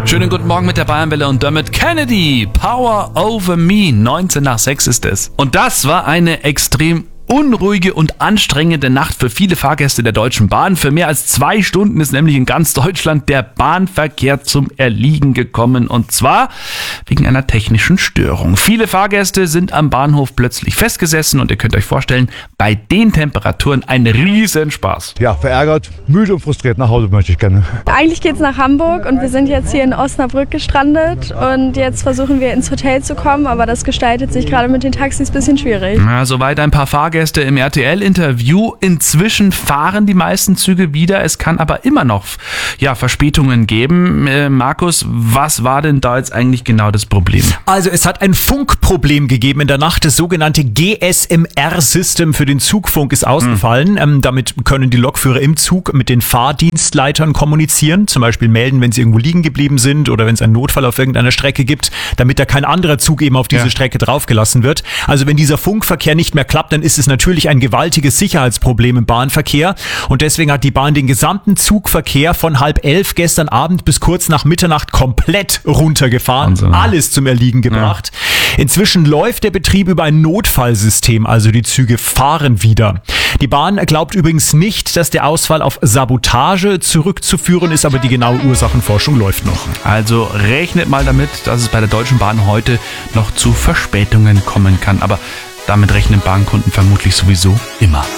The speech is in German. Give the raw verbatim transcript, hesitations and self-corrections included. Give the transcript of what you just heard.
Schönen guten Morgen mit der Bayernwelle und Dermot Kennedy. Power over me. neunzehn nach sechs ist es. Und das war eine extrem unruhige und anstrengende Nacht für viele Fahrgäste der Deutschen Bahn. Für mehr als zwei Stunden ist nämlich in ganz Deutschland der Bahnverkehr zum Erliegen gekommen. Und zwar wegen einer technischen Störung. Viele Fahrgäste sind am Bahnhof plötzlich festgesessen und ihr könnt euch vorstellen, bei den Temperaturen ein Riesenspaß. Ja, verärgert, müde und frustriert nach Hause möchte ich gerne. Eigentlich geht's nach Hamburg und wir sind jetzt hier in Osnabrück gestrandet und jetzt versuchen wir ins Hotel zu kommen, aber das gestaltet sich gerade mit den Taxis ein bisschen schwierig. Ja, soweit ein paar Fahrgäste im R T L-Interview. Inzwischen fahren die meisten Züge wieder. Es kann aber immer noch ja, Verspätungen geben. Äh, Markus, was war denn da jetzt eigentlich genau das Problem? Also es hat ein Funkproblem gegeben in der Nacht. Das sogenannte G S M R-System für den Zugfunk ist ausgefallen. Mhm. Ähm, damit können die Lokführer im Zug mit den Fahrdienstleitern kommunizieren. Zum Beispiel melden, wenn sie irgendwo liegen geblieben sind oder wenn es einen Notfall auf irgendeiner Strecke gibt, damit da kein anderer Zug eben auf diese ja. Strecke draufgelassen wird. Also wenn dieser Funkverkehr nicht mehr klappt, dann ist es natürlich ein gewaltiges Sicherheitsproblem im Bahnverkehr und deswegen hat die Bahn den gesamten Zugverkehr von halb elf gestern Abend bis kurz nach Mitternacht komplett runtergefahren, Wahnsinn. Alles zum Erliegen gebracht. Ja. Inzwischen läuft der Betrieb über ein Notfallsystem, also die Züge fahren wieder. Die Bahn glaubt übrigens nicht, dass der Ausfall auf Sabotage zurückzuführen ist, aber die genaue Ursachenforschung läuft noch. Also rechnet mal damit, dass es bei der Deutschen Bahn heute noch zu Verspätungen kommen kann, aber damit rechnen Bahnkunden vermutlich sowieso immer.